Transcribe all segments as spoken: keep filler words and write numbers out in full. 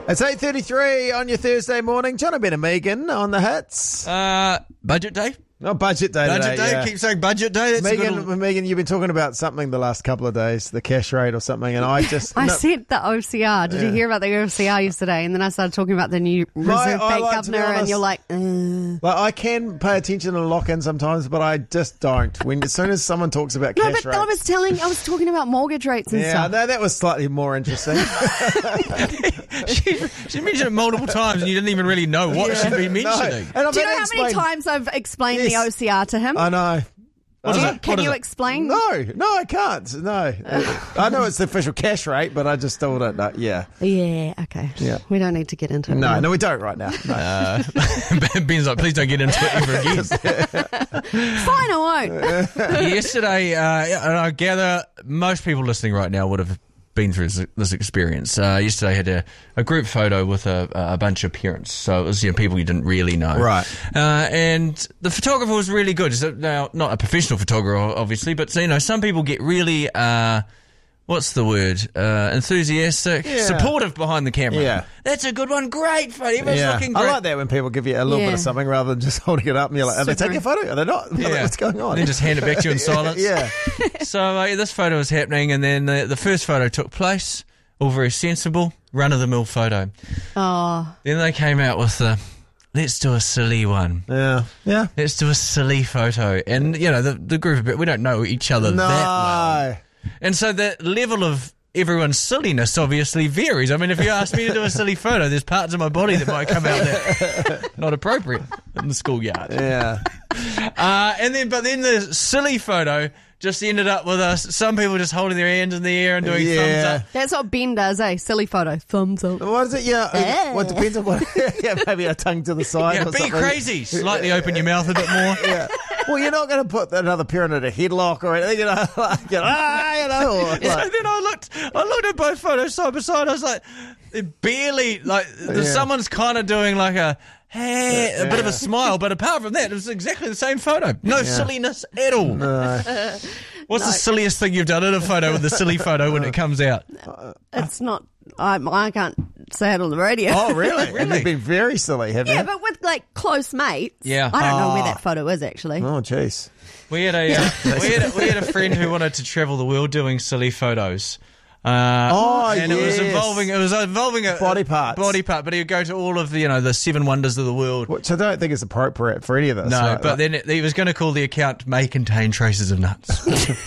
It's eight thirty-three on your Thursday morning. John, Ben and Megan on the hits. Uh, budget day? Oh, budget day Budget today, day? yeah. Keep saying budget day? That's Megan, a good... Megan, you've been talking about something the last couple of days, the cash rate or something, and I just... I no, said the O C R. Did Yeah. you hear about the O C R yesterday? And then I started talking about the new Reserve I Bank like to be governor, and honest- you're like, uh. like, I can pay attention and lock in sometimes, but I just don't. When As soon as someone talks about No, cash but rates... I was telling, I was talking about mortgage rates and Yeah, stuff. no, that was slightly more interesting. she, she mentioned it multiple times and you didn't even really know what she'd be mentioning. No. And I've Do you had know to how many explain- times I've explained Yes. the O C R to him? I know. What Do is you- it? Can What is you it? explain? No, no, I can't. No. I know it's the official cash rate, but I just still don't know. Yeah. Yeah, okay. Yeah. We don't need to get into it. No, now. no, we don't right now. No. Uh, Ben's like, please don't get into it ever again. Fine, I won't. Yesterday, uh, and I gather most people listening right now would have been through this, this experience. Uh, yesterday I had a, a group photo with a, a bunch of parents, so it was, you know, people you didn't really know. Right. Uh, and the photographer was really good. So, now, not a professional photographer, obviously, but you know, some people get really, uh, what's the word? Uh, enthusiastic, Yeah. supportive behind the camera. Yeah. That's a good one. Great photo. Everyone's Yeah. looking I great. like that when people give you a little bit Yeah. of something rather than just holding it up and you're like, are they Super. taking a photo? Are they not? Yeah. What's going on? And then just hand it back to you in silence. Yeah. So uh, this photo was happening, and then the, the first photo took place. All very sensible, run-of-the-mill photo. Oh, Then they came out with the, let's do a silly one. Yeah. Yeah. Let's do a silly photo. And, you know, the, the group of, we don't know each other No. that well. And so the level of everyone's silliness obviously varies. I mean, if you ask me to do a silly photo, there's parts of my body that might come out that not appropriate in the schoolyard. Yeah. Uh, and then, but then the silly photo just ended up with us, some people just holding their hands in the air and doing Yeah. thumbs up. that's what Ben does, eh? Silly photo. Thumbs up. What is it? Yeah. Eh. What depends on what. Yeah, maybe a tongue to the side. Yeah, or be something. crazy. Slightly open your mouth a bit more. Yeah. Well, you're not going to put another parent in a headlock or anything, you know, like, you know, ah, you know. Or, So like, then I looked, I looked at both photos side by side. I was like, they're barely like Yeah. someone's kind of doing like a hey, a bit of a smile, but apart from that, it was exactly the same photo. No silliness at all. no. What's the silliest thing you've done in a photo with the silly photo when it comes out? It's not, I, I can't say it on the radio. Oh, really? Really? You've been very silly, have Yeah, you? but with like close mates. Yeah. I don't know where Ah. that photo is actually. Oh, jeez. We had a uh, we had a, we had a friend who wanted to travel the world doing silly photos. Uh, Oh, and it was yes. involving it was involving a Body parts. body part, but he would go to all of the you know the seven wonders of the world. Which I don't think is appropriate for any of this. No, right? but then it, he was going to call the account "May contain traces of nuts."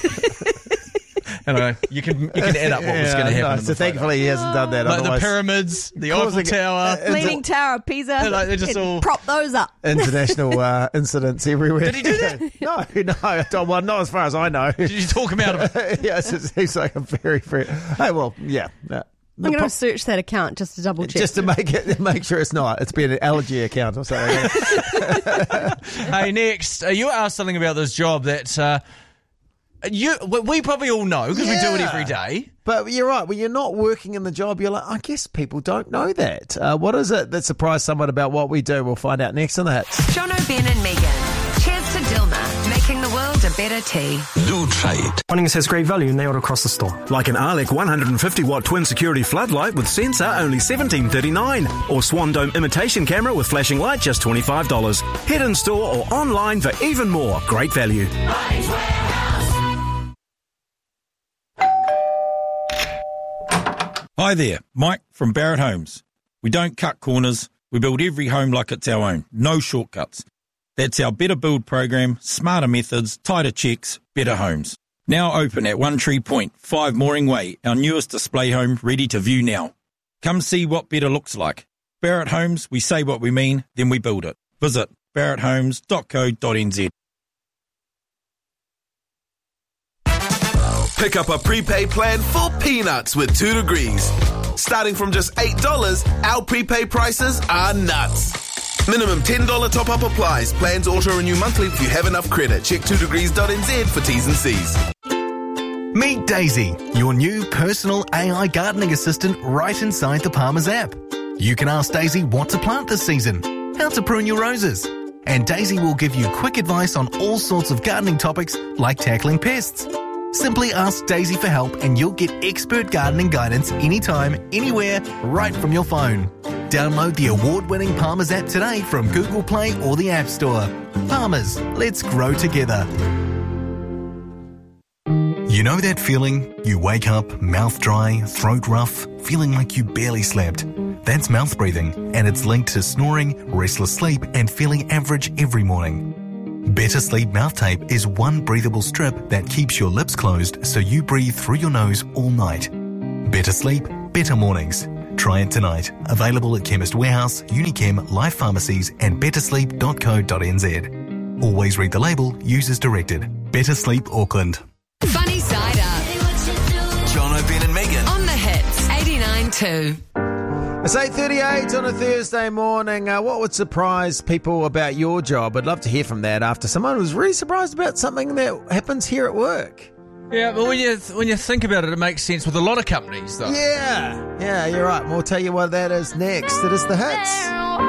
Anyway, you can you can add up what was going to happen. No, in so the photo. thankfully he hasn't done that. like the otherwise, pyramids, the Causing- Eiffel Tower. uh, Leaning Tower of Pisa. They're like- they're just He'd all- prop those up. international uh, incidents everywhere. Did he do that? no, no. I don't- Well, not as far as I know. Did you talk him out of it? Yes, it seems like a very, very. Hey, well, yeah. yeah. The I'm going pro- to search that account just to double check. just to make it, make sure it's not. It's been an allergy account or something. Hey, next, uh, you asked something about this job that uh, you we we probably all know because we do it Yeah. every day. But you're right. When you're not working in the job, you're like, I guess people don't know that. Uh, what is it that surprised someone about what we do? We'll find out next on the Hits. John O'Ben and Megan. Cheers to Dilma, making the world a better tea. Blue Trade. Bunnings has great value nailed across the store. Like an Arlec one hundred fifty watt twin security floodlight with sensor, only seventeen thirty-nine, or Swan Dome imitation camera with flashing light, just twenty-five dollars. Head in store or online for even more great value. Hi there, Mike from Barrett Homes. We don't cut corners. We build every home like it's our own. No shortcuts. That's our Better Build program, smarter methods, tighter checks, better homes. Now open at One Tree Point, five Mooring Way, our newest display home ready to view now. Come see what better looks like. Barrett Homes, we say what we mean, then we build it. Visit barrett homes dot co dot n z. Pick up a prepaid plan for peanuts with two degrees. Starting from just eight dollars, our prepaid prices are nuts. Minimum ten dollars top-up applies. Plans auto-renew monthly if you have enough credit. Check two degrees dot n z for T's and C's. Meet Daisy, your new personal A I gardening assistant right inside the Palmer's app. You can ask Daisy what to plant this season, how to prune your roses, and Daisy will give you quick advice on all sorts of gardening topics like tackling pests. Simply ask Daisy for help and you'll get expert gardening guidance anytime, anywhere, right from your phone. Download the award-winning Palmer's app today from Google Play or the App Store. Palmer's, let's grow together. You know that feeling? You wake up, mouth dry, throat rough, feeling like you barely slept. That's mouth breathing, and it's linked to snoring, restless sleep, and feeling average every morning. Better Sleep Mouth Tape is one breathable strip that keeps your lips closed so you breathe through your nose all night. Better sleep, better mornings. Try it tonight. Available at Chemist Warehouse, Unichem, Life Pharmacies and better sleep dot co dot n z. Always read the label, use as directed. Better Sleep Auckland. Funny Side Up. John O'Ben and Megan. On the hits, eighty-nine two. It's eight thirty-eight on a Thursday morning. Uh, what would surprise people about your job? I'd love to hear from that after someone was really surprised about something that happens here at work. Yeah, but when you when you think about it, it makes sense with a lot of companies, though. Yeah, yeah, you're right. We'll tell you what that is next. It is the hits.